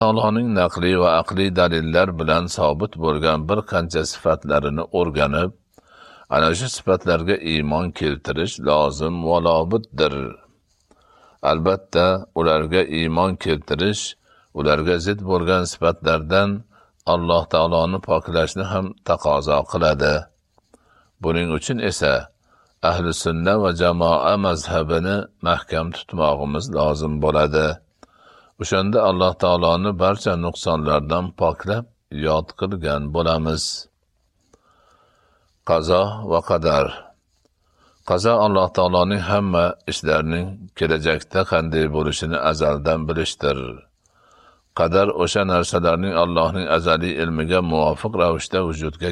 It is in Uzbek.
Allohning naqli va aqliy dalillar bilan sobit bo'lgan bir qancha sifatlarini o'rganib, ana shu sifatlarga iymon keltirish lozim va lobuddir. Albatta, ularga iymon keltirish, ularga zid bo'lgan sifatlardan Alloh taoloni poklashni ham taqozo qiladi. Buning uchun esa ahli sunna va jamoa mazhabini mahkam tutmog'imiz lozim bo'ladi. O'shanda Alloh taoloni barcha nuqsonlardan poklab yod qilgan bo'lamiz. Qazo va qadar. Qazo Alloh taoloning hamma ishlarining kelajakda qanday bo'lishini azaldan bilishdir. Qadar o'sha narsalarning Allohning azaliy ilmiga muvofiq ravishda vujudga